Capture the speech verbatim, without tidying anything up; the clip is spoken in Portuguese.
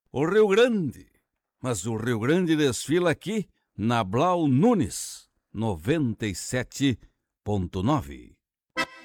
o Rio Grande. Mas o Rio Grande desfila aqui na Blau Nunes, noventa e sete ponto nove.